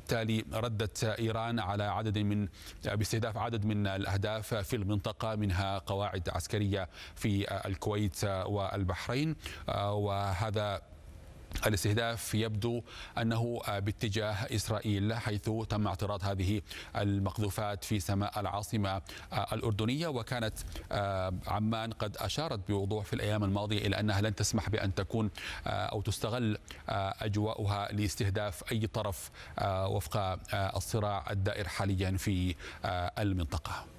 وبالتالي ردت إيران على باستهداف عدد من الأهداف في المنطقة، منها قواعد عسكرية في الكويت والبحرين. وهذا الاستهداف يبدو أنه باتجاه إسرائيل، حيث تم اعتراض هذه المقذوفات في سماء العاصمة الأردنية. وكانت عمان قد أشارت بوضوح في الأيام الماضية إلى أنها لن تسمح بأن تكون أو تستغل أجواؤها لاستهداف أي طرف وفق الصراع الدائر حاليا في المنطقة.